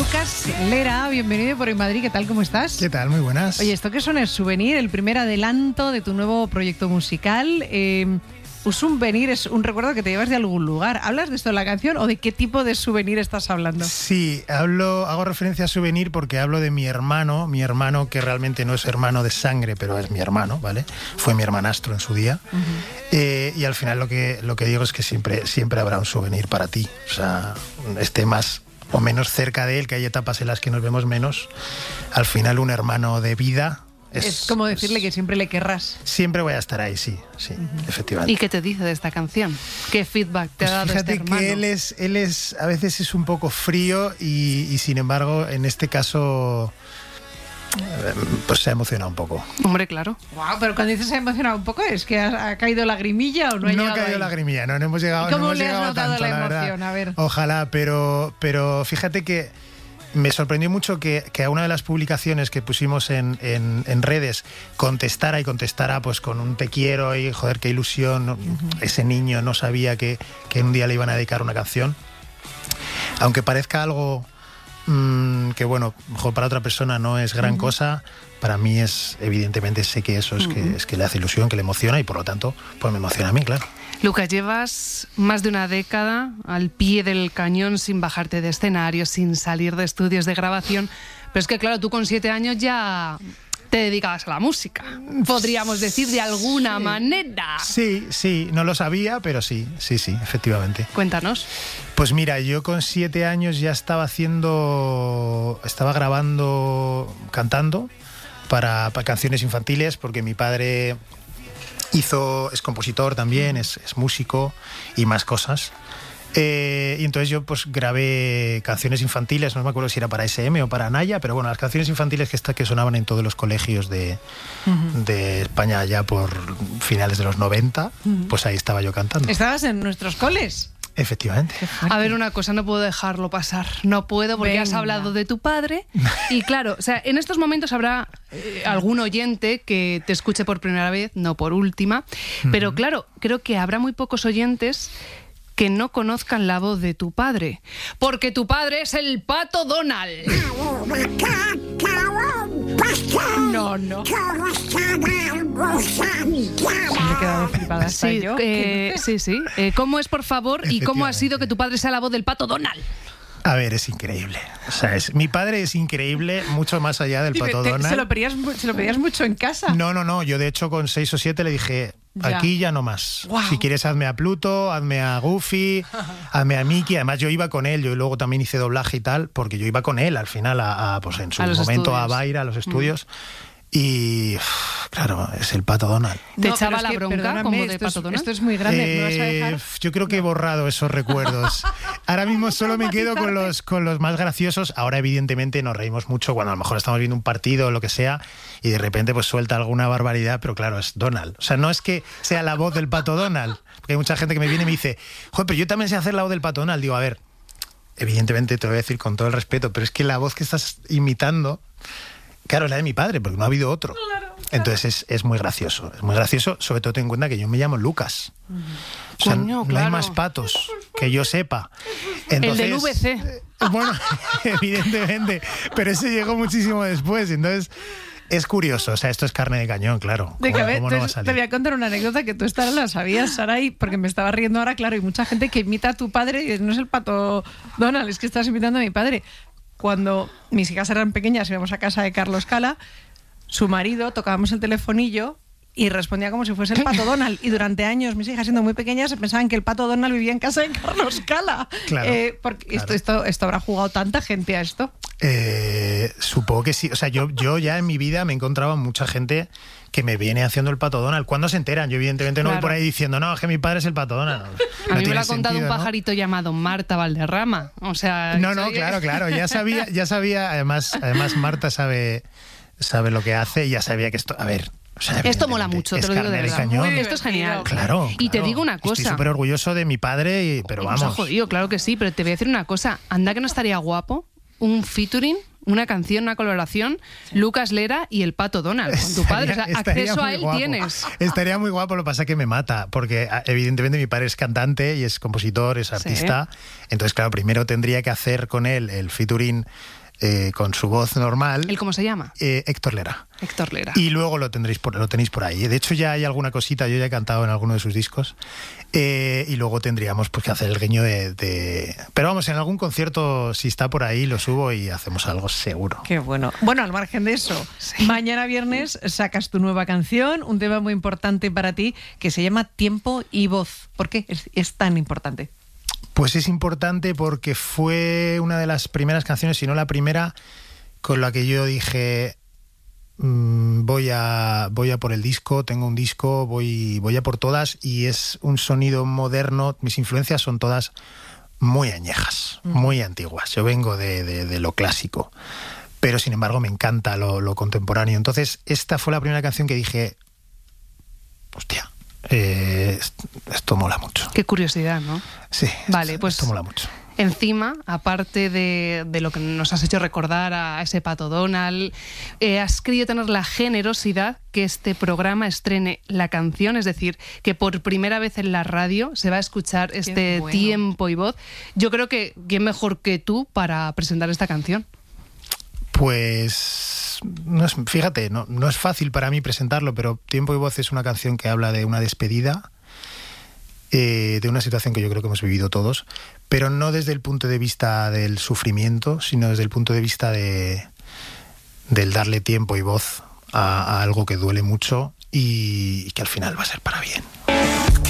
Lucas Lera, bienvenido por Madrid. ¿Qué tal? ¿Cómo estás? ¿Qué tal? Muy buenas. Oye, esto que son es Souvenir, el primer adelanto de tu nuevo proyecto musical. Un souvenir es un recuerdo que te llevas de algún lugar. ¿Hablas de esto en la canción o de qué tipo de souvenir estás hablando? Sí, hago referencia a souvenir porque hablo de mi hermano que realmente no es hermano de sangre, pero es mi hermano, ¿vale? Fue mi hermanastro en su día. Y al final lo que digo es que siempre habrá un souvenir para ti. O sea, esté más o menos cerca de él, que hay etapas en las que nos vemos menos. Al final un hermano de vida... Es como decirle que siempre le querrás. Siempre voy a estar ahí, sí, efectivamente. ¿Y qué te dice de esta canción? ¿Qué feedback te ha dado fíjate este hermano? que él es a veces es un poco frío y sin embargo en este caso pues se ha emocionado un poco. Hombre, claro. Wow, pero cuando dices se ha emocionado un poco, ¿es que ha caído lagrimilla o no ha llegado No ha caído ahí? lagrimilla, no hemos llegado. ¿Cómo no hemos le has llegado notado tanto, la verdad. emoción? A ver. Ojalá, pero fíjate que me sorprendió mucho que a una de las publicaciones que pusimos en redes contestara pues con un te quiero y joder, qué ilusión. Ese niño no sabía que un día le iban a dedicar una canción. Aunque parezca algo que bueno, mejor para otra persona no es gran cosa, para mí es, evidentemente sé que eso es que le hace ilusión, que le emociona y por lo tanto pues me emociona a mí, claro. Lucas, llevas más de una década al pie del cañón sin bajarte de escenario, sin salir de estudios de grabación, pero es que claro, tú con 7 años ya te dedicabas a la música, podríamos decir de alguna manera. Sí, no lo sabía, pero sí, efectivamente. Cuéntanos. Pues mira, yo con 7 años ya estaba grabando, cantando para canciones infantiles, porque mi padre es compositor también, es músico y más cosas. Y entonces yo pues grabé canciones infantiles, no me acuerdo si era para SM o para Naya, pero bueno, las canciones infantiles que sonaban en todos los colegios de España ya por finales de los 90, pues ahí estaba yo cantando. ¿Estabas en nuestros coles? Efectivamente. A ver, una cosa, no puedo dejarlo pasar. No puedo porque has hablado de tu padre. Y claro, o sea, en estos momentos habrá algún oyente que te escuche por primera vez, no por última. Pero claro, creo que habrá muy pocos oyentes que no conozcan la voz de tu padre. Porque tu padre es el Pato Donald. No. Me he quedado flipada hasta Sí, yo. sí. ¿Cómo es, por favor, y cómo ha sido que tu padre sea la voz del Pato Donald? A ver, es increíble. O sea, mi padre es increíble, mucho más allá del Pato Donald. ¿Se lo pedías mucho en casa? No. Yo de hecho con 6 o 7 le dije, aquí ya no más. Wow. Si quieres hazme a Pluto, hazme a Goofy, hazme a Mickey. Además yo iba con él, yo luego también hice doblaje y tal, porque yo iba con él al final pues en su momento estudios. a Baira, a los estudios. Y claro, es el Pato Donald. ¿Te No, echaba pero es la que, bronca perdóname, como de esto Pato Donald? Esto es muy grande, ¿me vas a dejar? Yo creo que he borrado esos recuerdos. Ahora mismo solo me quedo con los más graciosos. Ahora evidentemente nos reímos mucho cuando a lo mejor estamos viendo un partido o lo que sea y de repente pues suelta alguna barbaridad, pero claro, es Donald. O sea, no es que sea la voz del Pato Donald, porque hay mucha gente que me viene y me dice, joder, pero yo también sé hacer la voz del Pato Donald. Digo, a ver, evidentemente te lo voy a decir con todo el respeto, pero es que la voz que estás imitando, claro, es la de mi padre, porque no ha habido otro. Claro. Entonces es muy gracioso. Es muy gracioso, sobre todo ten en cuenta que yo me llamo Lucas. O sea, Coño, no hay más patos que yo sepa. Entonces, el del VC. Bueno, evidentemente, pero ese llegó muchísimo después. Entonces, es curioso. O sea, esto es carne de cañón, claro. De que, a ver, ¿Cómo no va a salir? te voy a contar una anécdota que tú esta la sabías, Saray, porque me estaba riendo ahora, claro, y mucha gente que imita a tu padre y no es el Pato Donald, es que estás imitando a mi padre. Cuando mis hijas eran pequeñas íbamos a casa de Carlos Cala, su marido, tocábamos el telefonillo y respondía como si fuese el Pato Donald. Y durante años, mis hijas siendo muy pequeñas, pensaban que el Pato Donald vivía en casa de Carlos Cala. Claro, porque claro. Esto habrá jugado tanta gente a esto. Supongo que sí. O sea, yo ya en mi vida me encontraba mucha gente que me viene haciendo el Pato Donald. ¿Cuándo se enteran? Yo evidentemente no voy por ahí diciendo, no, es que mi padre es el Pato Donald. A mí me lo ha contado un pajarito llamado Marta Valderrama. O sea, No, claro. Ya sabía. Además Marta sabe lo que hace y ya sabía que esto... A ver... O sea, esto mola mucho, te lo digo de verdad. Esto es genial. Claro. Y te digo una cosa. Estoy súper orgulloso de mi padre, pero vamos. Nos ha jodido, claro que sí, pero te voy a decir una cosa. Anda que no estaría guapo un featuring, una canción, una colaboración, Lucas Lera y el Pato Donald, con tu padre. O sea, acceso a él guapo. Tienes. Estaría muy guapo, lo que pasa es que me mata, porque evidentemente mi padre es cantante y es compositor, es artista. Sí. Entonces, claro, primero tendría que hacer con él el featuring con su voz normal. ¿El cómo se llama? Héctor Lera. Héctor Lera. Y luego lo tenéis por ahí. De hecho, ya hay alguna cosita, yo ya he cantado en alguno de sus discos. Y luego tendríamos pues que hacer el guiño de... Pero vamos, en algún concierto, si está por ahí, lo subo y hacemos algo seguro. Qué bueno. Bueno, al margen de eso, sí. Mañana viernes sacas tu nueva canción, un tema muy importante para ti, que se llama Tiempo y Voz. ¿Por qué es tan importante? Pues es importante porque fue una de las primeras canciones, si no la primera, con la que yo dije... Voy a por el disco, tengo un disco, voy a por todas, y es un sonido moderno. Mis influencias son todas muy añejas, muy antiguas. Yo vengo de lo clásico, pero sin embargo me encanta lo contemporáneo. Entonces esta fue la primera canción que dije, hostia, esto mola mucho. Qué curiosidad, ¿no? Sí, vale, pues esto mola mucho. Encima, aparte de lo que nos has hecho recordar a ese Pato Donald, has querido tener la generosidad que este programa estrene la canción, es decir, que por primera vez en la radio se va a escuchar este Tiempo y Voz. Yo creo que quién mejor que tú para presentar esta canción. Pues fíjate, no es fácil para mí presentarlo, pero Tiempo y Voz es una canción que habla de una despedida, de una situación que yo creo que hemos vivido todos, pero no desde el punto de vista del sufrimiento, sino desde el punto de vista del darle tiempo y voz a algo que duele mucho y que al final va a ser para bien.